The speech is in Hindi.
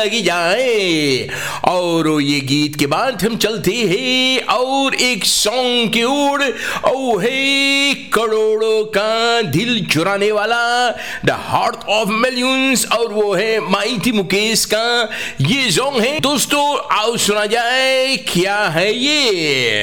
लगी जाए। और ये गीत के बाद हम चलते हैं और एक सॉन्ग की ओर। ओ है करोड़ों का दिल चुराने वाला, द हार्ट ऑफ मिलियंस, और वो है माइटी मुकेश का ये सॉन्ग है। दोस्तों आओ सुना जाए क्या है ये।